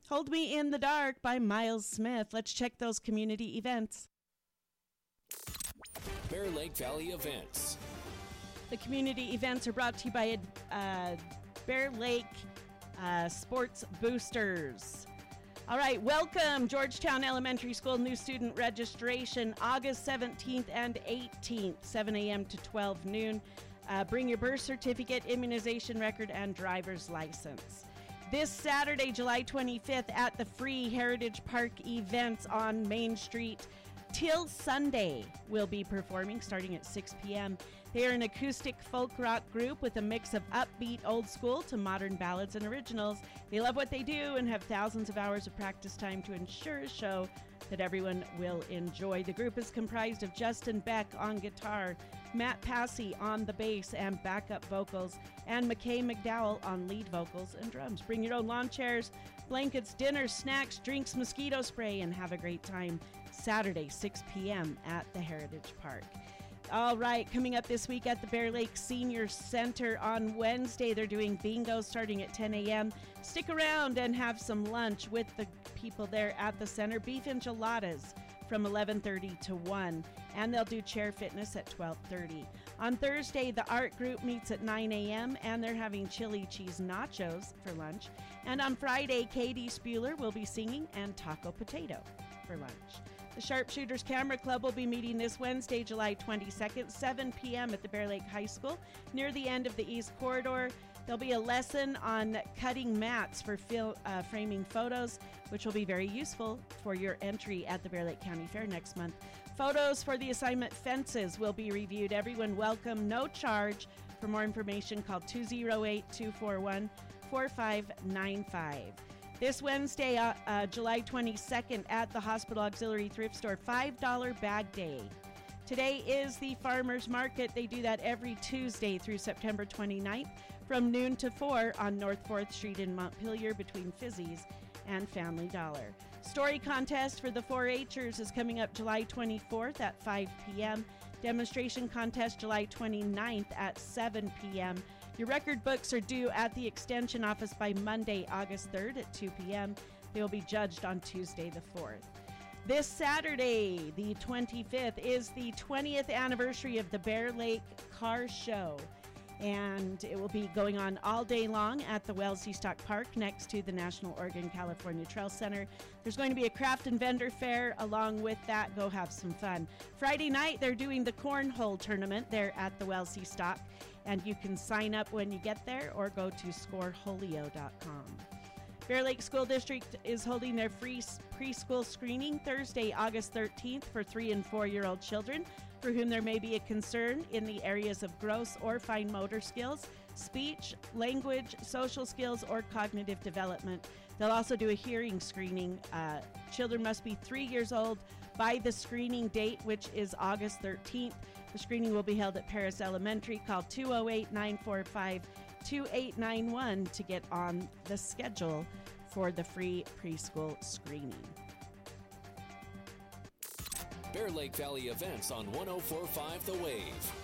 Hold Me in the Dark by Miles Smith. Let's check those community events. Bear Lake Valley events. The community events are brought to you by Bear Lake Sports Boosters. All right, welcome Georgetown Elementary School new student registration August 17th and 18th, 7 a.m. to 12 noon. Bring your birth certificate, immunization record, and driver's license. This Saturday, July 25th, at the free Heritage Park events on Main Street, Till Sunday will be performing starting at 6 p.m. They are an acoustic folk rock group with a mix of upbeat old school to modern ballads and originals. They love what they do and have thousands of hours of practice time to ensure a show that everyone will enjoy. The group is comprised of Justin Beck on guitar, Matt Passy on the bass and backup vocals, and McKay McDowell on lead vocals and drums. Bring your own lawn chairs, blankets, dinner, snacks, drinks, mosquito spray, and have a great time. Saturday, 6 p.m. at the Heritage Park. All right, coming up this week at the Bear Lake Senior Center on Wednesday, they're doing bingo starting at 10 a.m. Stick around and have some lunch with the people there at the center. Beef enchiladas from 11:30 to 1, and they'll do chair fitness at 12:30. On Thursday, the art group meets at 9 a.m., and they're having chili cheese nachos for lunch. And on Friday, Katie Spuler will be singing and taco potato for lunch. The Sharpshooters Camera Club will be meeting this Wednesday, July 22nd, 7 p.m. at the Bear Lake High School near the end of the East Corridor. There'll be a lesson on cutting mats for framing photos, which will be very useful for your entry at the Bear Lake County Fair next month. Photos for the assignment fences will be reviewed. Everyone welcome, no charge. For more information, call 208-241-4595. This Wednesday, July 22nd, at the Hospital Auxiliary Thrift Store, $5 Bag Day. Today is the Farmers Market. They do that every Tuesday through September 29th from noon to 4 on North 4th Street in Montpelier between Fizzy's and Family Dollar. Story contest for the 4-H'ers is coming up July 24th at 5 p.m. Demonstration contest July 29th at 7 p.m. Your record books are due at the Extension office by Monday, August 3rd at 2 p.m. They will be judged on Tuesday the 4th. This Saturday, the 25th, is the 20th anniversary of the Bear Lake Car Show. And it will be going on all day long at the Wellesley Stock Park next to the National Oregon-California Trail Center. There's going to be a craft and vendor fair. Along with that, go have some fun. Friday night, they're doing the cornhole tournament there at the Wellesley Stock. And you can sign up when you get there or go to scoreholio.com. Bear Lake School District is holding their free preschool screening Thursday, August 13th for 3 and 4-year-old children for whom there may be a concern in the areas of gross or fine motor skills, speech, language, social skills, or cognitive development. They'll also do a hearing screening. Children must be 3 years old by the screening date, which is August 13th. The screening will be held at Paris Elementary. Call 208-945-2891 to get on the schedule for the free preschool screening. Bear Lake Valley events on 104.5 The Wave.